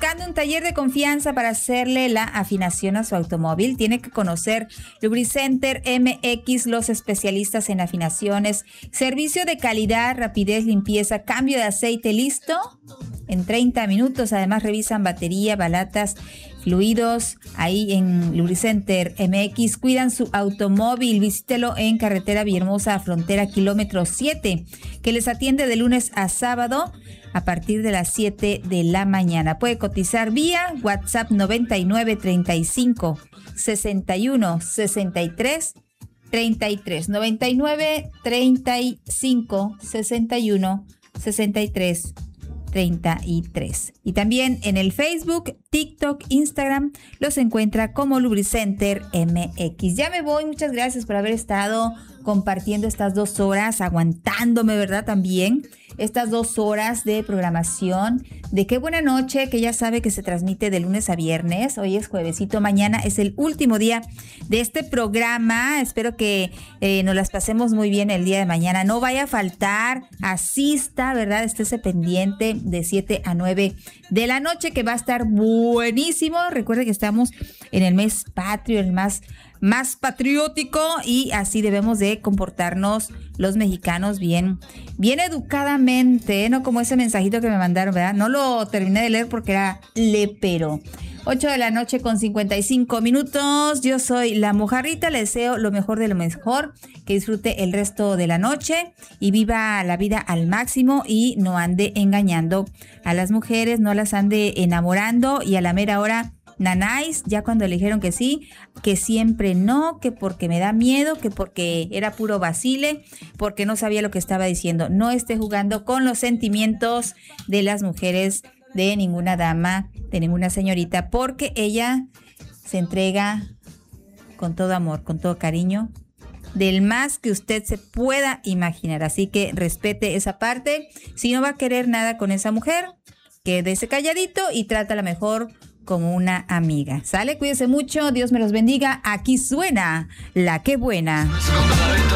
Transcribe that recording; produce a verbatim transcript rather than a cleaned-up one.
Buscando un taller de confianza para hacerle la afinación a su automóvil, tiene que conocer Lubricenter M X, los especialistas en afinaciones, servicio de calidad, rapidez, limpieza, cambio de aceite, listo en treinta minutos. Además revisan batería, balatas, fluidos. Ahí en Lubricenter M X cuidan su automóvil. Visítelo en carretera Villahermosa, frontera, kilómetro siete, que les atiende de lunes a sábado a partir de las siete de la mañana. Puede cotizar vía WhatsApp noventa y nueve, treinta y cinco, sesenta y uno, sesenta y tres, treinta y tres. noventa y nueve, treinta y cinco, sesenta y uno, sesenta y tres, treinta y tres. Y también en el Facebook, TikTok, Instagram los encuentra como Lubricenter M X. Ya me voy, muchas gracias por haber estado compartiendo estas dos horas, aguantándome, ¿verdad? También estas dos horas de programación de Qué Buena Noche, que ya sabe que se transmite de lunes a viernes. Hoy es juevesito, mañana es el último día de este programa. Espero que eh, nos las pasemos muy bien el día de mañana. No vaya a faltar, asista, ¿verdad? Estése pendiente de siete a nueve de la noche, que va a estar buenísimo. Recuerde que estamos en el mes patrio, el más más patriótico, y así debemos de comportarnos los mexicanos bien, bien educadamente, no como ese mensajito que me mandaron, ¿verdad? No lo terminé de leer porque era lépero. ocho de la noche con cincuenta y cinco minutos. Yo soy La Mojarrita, le deseo lo mejor de lo mejor, que disfrute el resto de la noche y viva la vida al máximo y no ande engañando a las mujeres, no las ande enamorando y a la mera hora nanáis, ya cuando le dijeron que sí, que siempre no, que porque me da miedo, que porque era puro vacile, porque no sabía lo que estaba diciendo. No esté jugando con los sentimientos de las mujeres, de ninguna dama, de ninguna señorita, porque ella se entrega con todo amor, con todo cariño, del más que usted se pueda imaginar. Así que respete esa parte. Si no va a querer nada con esa mujer, quédese calladito y trátala mejor como una amiga. ¿Sale? Cuídese mucho, Dios me los bendiga. Aquí suena La Qué Buena.